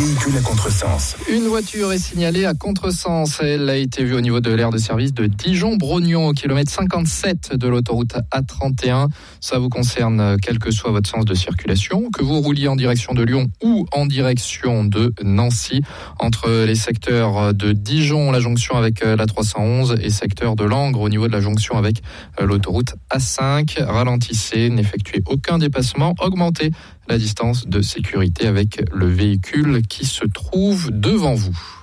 véhicule à contresens. Une voiture est signalée à contresens. Elle a été vue au niveau de l'aire de service de Dijon-Brognon, au kilomètre 57 de l'autoroute A31. Ça vous concerne quel que soit votre sens de circulation, que vous rouliez en direction de Lyon ou en direction de Nancy. Entre les secteurs de Dijon, la jonction avec la 311, et secteur de Langres au niveau de la jonction avec l'autoroute A5. Ralentissez, n'effectuez aucun dépassement, augmentez la distance de sécurité avec le véhicule qui se trouve devant vous.